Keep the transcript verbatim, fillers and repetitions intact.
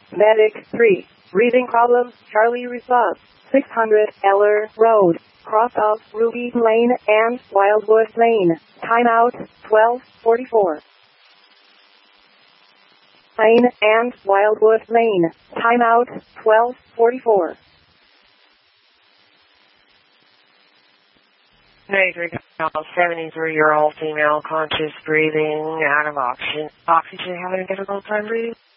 Medic three. Breathing problems. Charlie response. six hundred Eller Road. Cross of Ruby Lane and Wildwood Lane. Timeout twelve forty-four. Lane and Wildwood Lane. Timeout twelve forty-four. ninety-three call, seventy-three-year-old female, conscious breathing, out of oxygen. Oxygen, having a difficult time breathing.